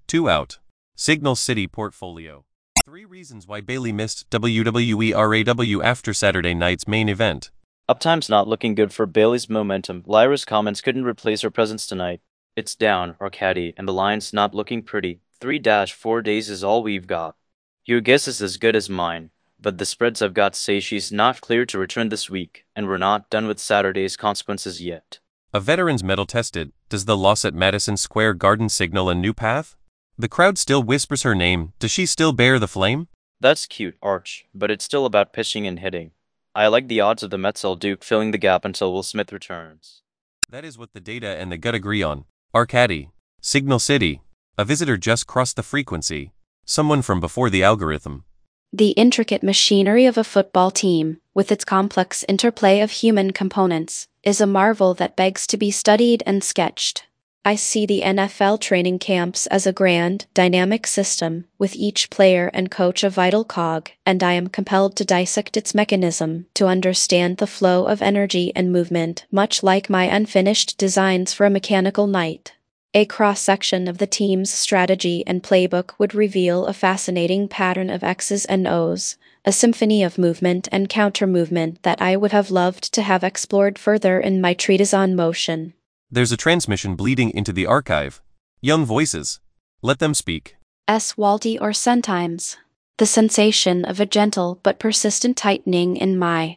2 out. Signal City portfolio. 3 reasons why Bayley missed WWE RAW after Saturday night's main event. Uptime's not looking good for Bayley's momentum. Lyra's comments couldn't replace her presence tonight. It's down, Arcady, and the line's not looking pretty. 3-4 days is all we've got. Your guess is as good as mine, but the spreads I've got say she's not cleared to return this week, and we're not done with Saturday's consequences yet. A veteran's mettle tested, does the loss at Madison Square Garden signal a new path? The crowd still whispers her name, does she still bear the flame? That's cute, Arch, but it's still about pitching and hitting. I like the odds of the Metzel Duke filling the gap until Will Smith returns. That is what the data and the gut agree on. Arcady. Signal City. A visitor just crossed the frequency. Someone from before the algorithm. The intricate machinery of a football team, with its complex interplay of human components, is a marvel that begs to be studied and sketched. I see the NFL training camps as a grand, dynamic system, with each player and coach a vital cog, and I am compelled to dissect its mechanism to understand the flow of energy and movement, much like my unfinished designs for a mechanical knight. A cross-section of the team's strategy and playbook would reveal a fascinating pattern of X's and O's, a symphony of movement and counter-movement that I would have loved to have explored further in my treatise on motion. There's a transmission bleeding into the archive. Young voices. Let them speak. Walty or sometimes. The sensation of a gentle but persistent tightening in my...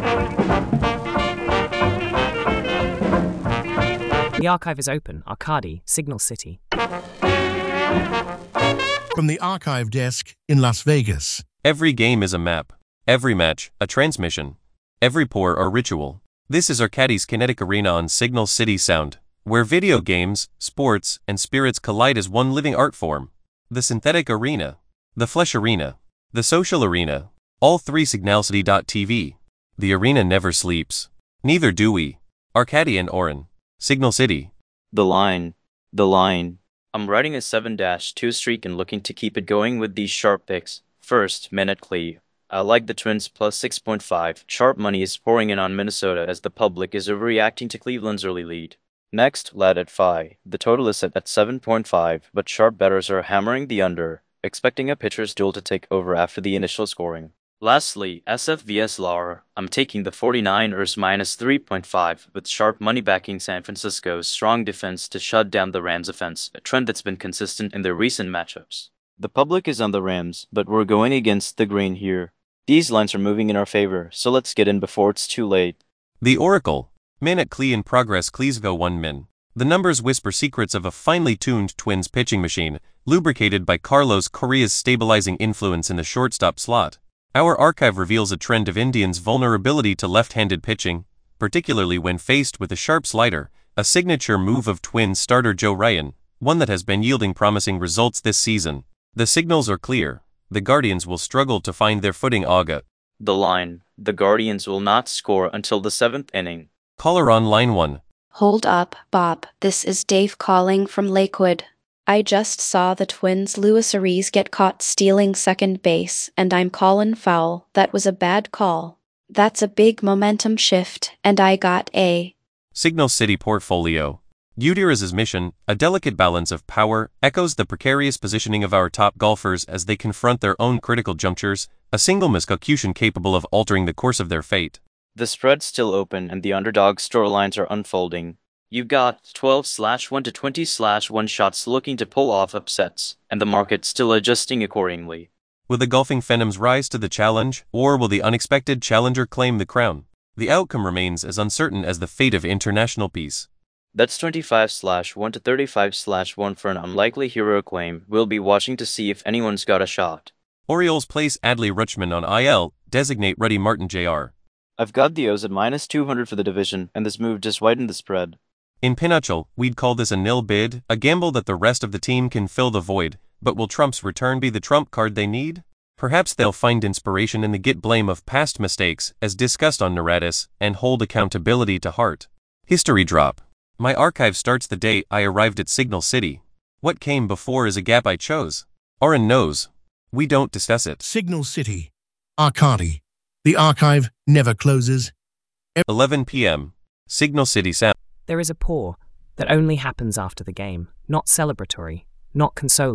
The archive is open. Arcady, Signal City. From the archive desk in Las Vegas. Every game is a map. Every match, a transmission. Every pour, a ritual. This is Arcady's kinetic arena on Signal City Sound, where video games, sports, and spirits collide as one living art form. The synthetic arena. The flesh arena. The social arena. All 3 signalcity.tv. The arena never sleeps. Neither do we. Arcady and Oren. Signal City. The line. The line. I'm riding a 7-2 streak and looking to keep it going with these sharp picks. First, men at Clee. I like the Twins plus 6.5. Sharp money is pouring in on Minnesota as the public is overreacting to Cleveland's early lead. Next, Lad at Phi. The total is set at 7.5, but sharp bettors are hammering the under, expecting a pitcher's duel to take over after the initial scoring. Lastly, SF vs Lauer. I'm taking the 49ers minus 3.5, with sharp money backing San Francisco's strong defense to shut down the Rams' offense, a trend that's been consistent in their recent matchups. The public is on the Rams, but we're going against the grain here. These lines are moving in our favor, so let's get in before it's too late. The Oracle. Men at Clee in progress. Cleesville 1 min. The numbers whisper secrets of a finely tuned Twins pitching machine, lubricated by Carlos Correa's stabilizing influence in the shortstop slot. Our archive reveals a trend of Indians' vulnerability to left-handed pitching, particularly when faced with a sharp slider, a signature move of Twins starter Joe Ryan, one that has been yielding promising results this season. The signals are clear. The Guardians will struggle to find their footing. Aga. The line. The Guardians will not score until the 7th inning. Caller on line 1. Hold up, Bob. This is Dave calling from Lakewood. I just saw the Twins' Luis Ariz get caught stealing second base, and I'm calling foul. That was a bad call. That's a big momentum shift, and I got a... Signal City portfolio. Gutierrez's mission, a delicate balance of power, echoes the precarious positioning of our top golfers as they confront their own critical junctures, a single miscalculation capable of altering the course of their fate. The spread's still open and the underdog storylines are unfolding. You've got 12/1 to 20/1 shots looking to pull off upsets, and the market still adjusting accordingly. Will the golfing phantoms rise to the challenge, or will the unexpected challenger claim the crown? The outcome remains as uncertain as the fate of international peace. That's 25/1 to 35/1 for an unlikely hero claim. We'll be watching to see if anyone's got a shot. Orioles place Adley Rutschman on IL, designate Ruddy Martin Jr. I've got the O's at minus 200 for the division, and this move just widened the spread. In Pinochle, we'd call this a nil bid, a gamble that the rest of the team can fill the void, but will Trump's return be the trump card they need? Perhaps they'll find inspiration in the get blame of past mistakes, as discussed on Neratis, and hold accountability to heart. History drop. My archive starts the day I arrived at Signal City. What came before is a gap I chose. Oren knows. We don't discuss it. Signal City. Arcady. The archive never closes. 11 p.m. Signal City Sound. There is a pour that only happens after the game, not celebratory, not consoling.